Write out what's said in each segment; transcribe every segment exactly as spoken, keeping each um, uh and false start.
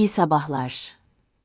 İyi sabahlar.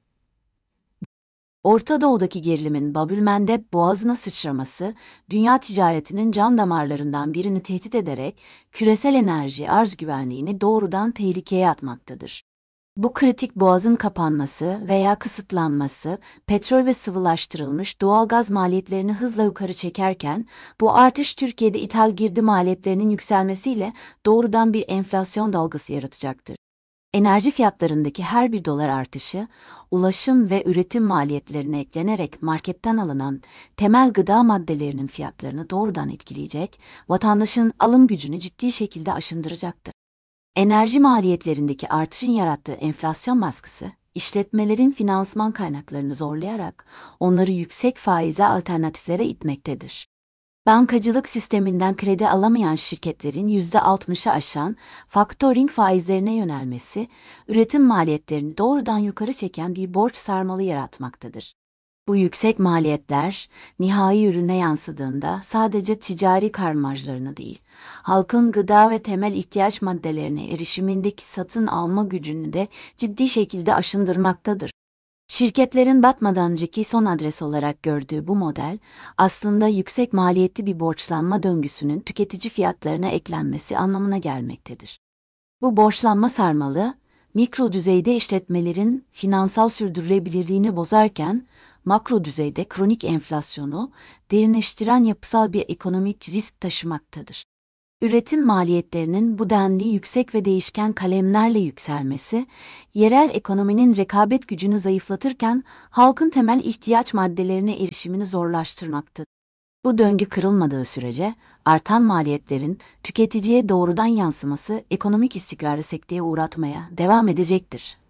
Orta Doğu'daki gerilimin Bab-ül-Mandeb boğazına sıçraması, dünya ticaretinin can damarlarından birini tehdit ederek küresel enerji arz güvenliğini doğrudan tehlikeye atmaktadır. Bu kritik boğazın kapanması veya kısıtlanması, petrol ve sıvılaştırılmış doğalgaz maliyetlerini hızla yukarı çekerken, bu artış Türkiye'de ithal girdi maliyetlerinin yükselmesiyle doğrudan bir enflasyon dalgası yaratacaktır. Enerji fiyatlarındaki her bir dolar artışı, ulaşım ve üretim maliyetlerine eklenerek marketten alınan temel gıda maddelerinin fiyatlarını doğrudan etkileyecek, vatandaşın alım gücünü ciddi şekilde aşındıracaktır. Enerji maliyetlerindeki artışın yarattığı enflasyon baskısı, işletmelerin finansman kaynaklarını zorlayarak onları yüksek faize alternatiflere itmektedir. Bankacılık sisteminden kredi alamayan şirketlerin yüzde altmışı aşan faktöring faizlerine yönelmesi, üretim maliyetlerini doğrudan yukarı çeken bir borç sarmalı yaratmaktadır. Bu yüksek maliyetler, nihai ürüne yansıdığında sadece ticari kar marjlarını değil, halkın gıda ve temel ihtiyaç maddelerine erişimindeki satın alma gücünü de ciddi şekilde aşındırmaktadır. Şirketlerin batmadan önceki son adres olarak gördüğü bu model, aslında yüksek maliyetli bir borçlanma döngüsünün tüketici fiyatlarına eklenmesi anlamına gelmektedir. Bu borçlanma sarmalı, mikro düzeyde işletmelerin finansal sürdürülebilirliğini bozarken, makro düzeyde kronik enflasyonu derinleştiren yapısal bir ekonomik risk taşımaktadır. Üretim maliyetlerinin bu denli yüksek ve değişken kalemlerle yükselmesi, yerel ekonominin rekabet gücünü zayıflatırken halkın temel ihtiyaç maddelerine erişimini zorlaştırmaktadır. Bu döngü kırılmadığı sürece artan maliyetlerin tüketiciye doğrudan yansıması ekonomik istikrarı sekteye uğratmaya devam edecektir.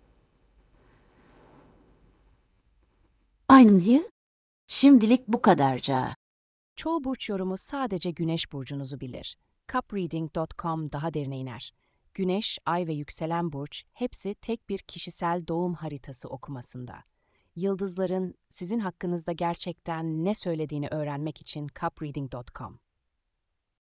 Aynı şimdilik bu kadarca. Çoğu burç yorumu sadece Güneş burcunuzu bilir. cupreading nokta com daha derine iner. Güneş, Ay ve yükselen burç hepsi tek bir kişisel doğum haritası okumasında. Yıldızların sizin hakkınızda gerçekten ne söylediğini öğrenmek için cupreading nokta com.